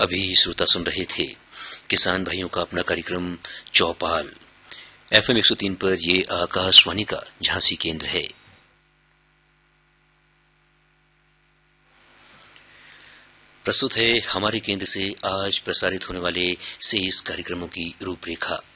अभी श्रोता सुन रहे थे किसान भाइयों का अपना कार्यक्रम चौपाल। FM 103 पर ये आकाशवाणी का झांसी केंद्र है। प्रस्तुत है हमारे केंद्र से आज प्रसारित होने वाले शेष कार्यक्रमों की रूपरेखा।